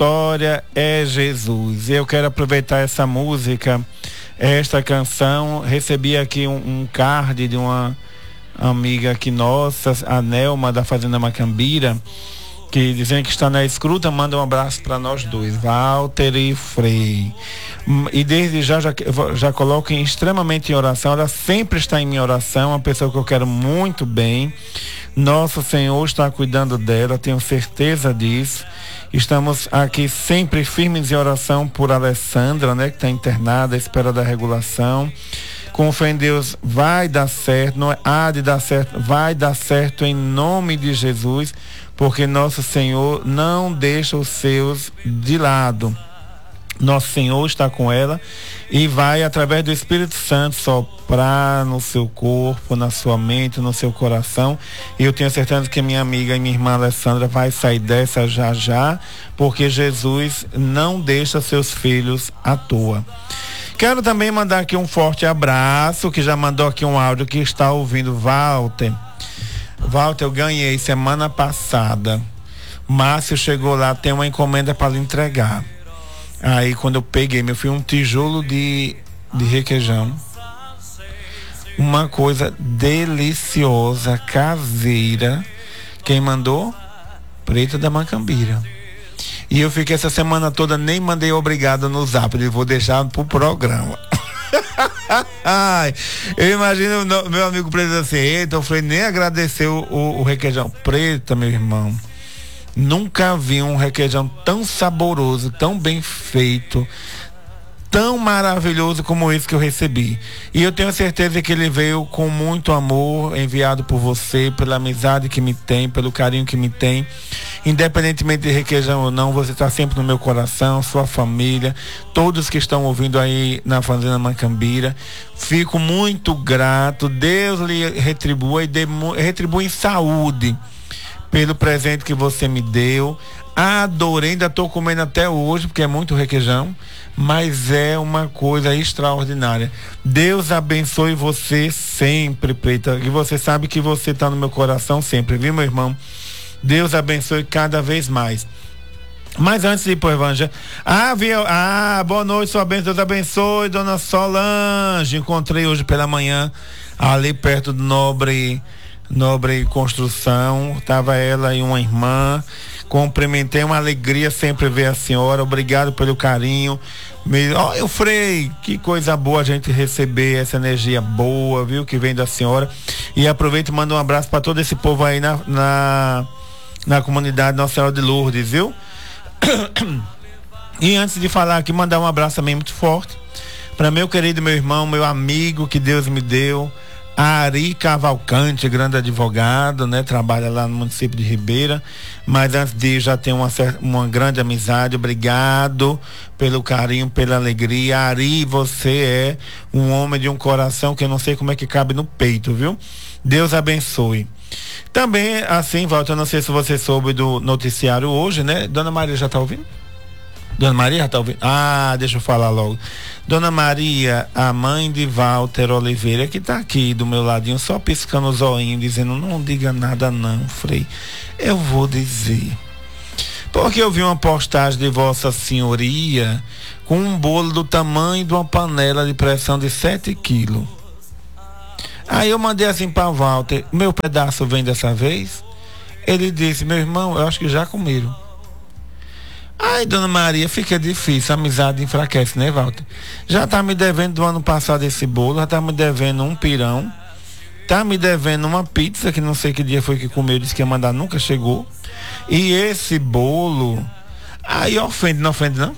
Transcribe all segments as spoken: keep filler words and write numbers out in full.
história é Jesus. Eu quero aproveitar essa música, esta canção. Recebi aqui um, um card de uma amiga aqui nossa, a Nelma da Fazenda Macambira, que dizendo que está na escuta. Manda um abraço para nós dois, Walter e Frei. E desde já, já, já coloco em, extremamente em oração. Ela sempre está em minha oração, uma pessoa que eu quero muito bem. Nosso Senhor está cuidando dela, tenho certeza disso. Estamos aqui sempre firmes em oração por Alessandra, né, que está internada à espera da regulação. Com fé em Deus vai dar certo, não é, há de dar certo, vai dar certo em nome de Jesus, porque nosso Senhor não deixa os seus de lado. Nosso Senhor está com ela e vai, através do Espírito Santo, soprar no seu corpo, na sua mente, no seu coração. E eu tenho certeza que minha amiga e minha irmã Alessandra vai sair dessa já já, porque Jesus não deixa seus filhos à toa. Quero também mandar aqui um forte abraço, que já mandou aqui um áudio que está ouvindo, Walter. Walter, eu ganhei semana passada. Márcio chegou lá, tem uma encomenda para lhe entregar. Aí quando eu peguei, meu filho, um tijolo de, de requeijão, uma coisa deliciosa, caseira. Quem mandou? Preta da Macambira. E eu fiquei essa semana toda, nem mandei obrigado no zap, eu vou deixar pro programa. Ai, eu imagino meu amigo Preta assim, eita, eu falei, nem agradeceu o, o, o requeijão. Preta, meu irmão, nunca vi um requeijão tão saboroso, tão bem feito, tão maravilhoso como esse que eu recebi. E eu tenho certeza que ele veio com muito amor, enviado por você, pela amizade que me tem, pelo carinho que me tem. Independentemente de requeijão ou não, você está sempre no meu coração, sua família, todos que estão ouvindo aí na Fazenda Macambira. Fico muito grato. Deus lhe retribua e dê, retribua em saúde pelo presente que você me deu. Adorei, ainda estou comendo até hoje, porque é muito requeijão, mas é uma coisa extraordinária. Deus abençoe você sempre, Preta, e você sabe que você está no meu coração sempre, viu, meu irmão? Deus abençoe cada vez mais. Mas antes de ir pro Evangelho, ah, viu? Ah, boa noite, sua bênção, Deus abençoe, dona Solange. Encontrei hoje pela manhã, ali perto do Nobre Nobre Construção, estava ela e uma irmã. Cumprimentei, uma alegria sempre ver a senhora. Obrigado pelo carinho. Me... Olha, o Frei, que coisa boa a gente receber essa energia boa, viu, que vem da senhora. E aproveito e mando um abraço para todo esse povo aí na, na, na comunidade Nossa Senhora de Lourdes, viu? E antes de falar aqui, mandar um abraço também muito forte para meu querido, meu irmão, meu amigo que Deus me deu, Ari Cavalcante, grande advogado, né? Trabalha lá no município de Ribeira, mas antes de ir já tem uma, uma grande amizade. Obrigado pelo carinho, pela alegria. Ari, você é um homem de um coração que eu não sei como é que cabe no peito, viu? Deus abençoe. Também, assim, Walter, eu não sei se você soube do noticiário hoje, né? Dona Maria já tá ouvindo? Dona Maria já tá ouvindo? Ah, deixa eu falar logo. Dona Maria, a mãe de Walter Oliveira, que tá aqui do meu ladinho, só piscando o zoinho, dizendo, não diga nada não, Frei. Eu vou dizer. Porque eu vi uma postagem de Vossa Senhoria com um bolo do tamanho de uma panela de pressão de sete quilos. Aí eu mandei assim para Walter, meu pedaço vem dessa vez? Ele disse, meu irmão, eu acho que já comeram. Ai, Dona Maria, fica difícil, a amizade enfraquece, né, Walter? Já tá me devendo do ano passado esse bolo, já tá me devendo um pirão, tá me devendo uma pizza, que não sei que dia foi que comeu, disse que ia mandar, nunca chegou. E esse bolo, aí ofende, não ofende não?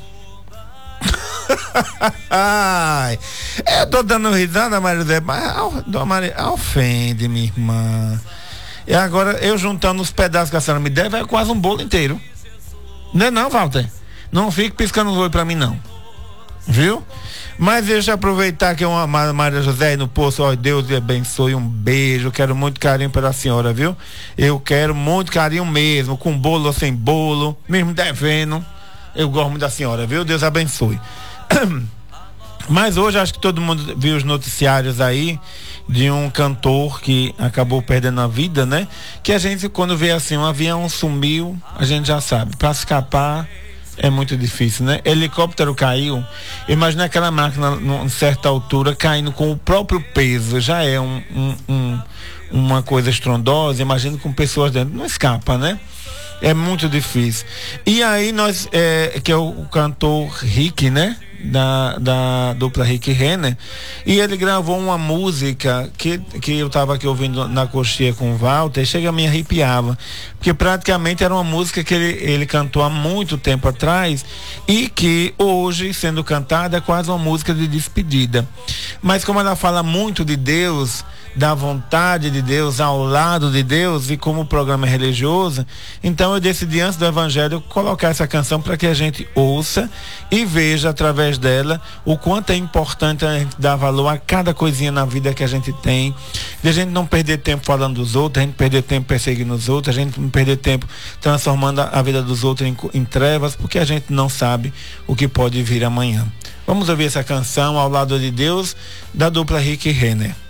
Ai, eu tô dando risada, Maria José, mas Dona Maria, ofende, minha irmã. E agora, eu juntando os pedaços que a senhora me deve, é quase um bolo inteiro. Não é não, Walter? Não fique piscando os olhos pra mim, não. Viu? Mas deixa eu aproveitar que é uma Maria José aí no poço. Ó, Deus lhe abençoe, um beijo. Quero muito carinho pela senhora, viu? Eu quero muito carinho mesmo, com bolo ou sem bolo, mesmo devendo. Eu gosto muito da senhora, viu? Deus abençoe. Mas hoje acho que todo mundo viu os noticiários aí de um cantor que acabou perdendo a vida, né? Que a gente, quando vê assim, um avião sumiu, a gente já sabe, para escapar É muito difícil, né? Helicóptero caiu, imagina aquela máquina numa certa altura caindo com o próprio peso, já é um, um, um, uma coisa estrondosa, imagina com pessoas dentro, não escapa, né? É muito difícil. E aí nós, é, que é o, o cantor Rick, né? Da, da dupla Rick Renner, e ele gravou uma música que, que eu estava aqui ouvindo na coxinha com o Walter, e chega a me arrepiava, porque praticamente era uma música que ele, ele cantou há muito tempo atrás e que hoje, sendo cantada, é quase uma música de despedida. Mas como ela fala muito de Deus, da vontade de Deus, ao lado de Deus, e como o programa é religioso, então eu decidi, antes do evangelho, colocar essa canção para que a gente ouça e veja através dela o quanto é importante a gente dar valor a cada coisinha na vida que a gente tem, de a gente não perder tempo falando dos outros, a gente perder tempo perseguindo os outros, a gente não perder tempo transformando a vida dos outros em, em trevas, porque a gente não sabe o que pode vir amanhã. Vamos ouvir essa canção, Ao Lado de Deus, da dupla Rick Renner.